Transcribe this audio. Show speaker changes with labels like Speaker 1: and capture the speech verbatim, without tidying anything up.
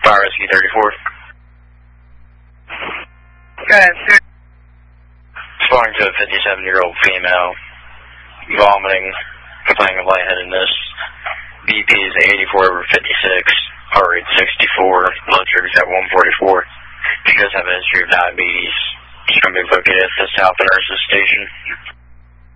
Speaker 1: Fire Rescue thirty-four.
Speaker 2: Go ahead, sir.
Speaker 1: Responding to a fifty-seven-year-old female, vomiting, complaining of lightheadedness. B P is eighty-four over fifty-six, heart rate sixty-four, blood sugar's at one forty-four. She does have a history of diabetes. She's going to be located at the South Nurses Station.